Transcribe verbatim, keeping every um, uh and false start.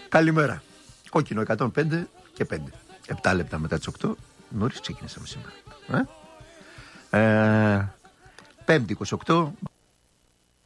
Καλημέρα. Κόκκινο εκατόν πέντε και πέντε. επτά λεπτά μετά τις οκτώ. Νωρίς ξεκινήσαμε σήμερα. Ε? Ε, Πέμπτη είκοσι οκτώ